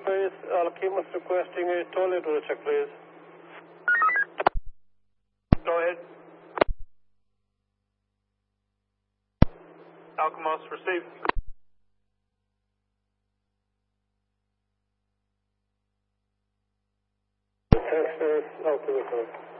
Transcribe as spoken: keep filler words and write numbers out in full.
Space, Alchemus requesting a toilet rotor check, please. Go ahead. Alchemos, receive. Texas, Alchemist.